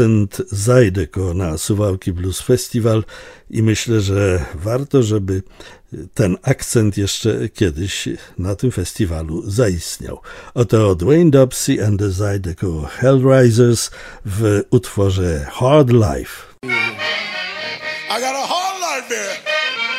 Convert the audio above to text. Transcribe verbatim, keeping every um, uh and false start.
Zydeco na Suwałki Blues Festival i myślę, że warto, żeby ten akcent jeszcze kiedyś na tym festiwalu zaistniał. Oto Dwayne Dobsey and the Zydeco Hellraisers w utworze Hard Life. I got a hard life there.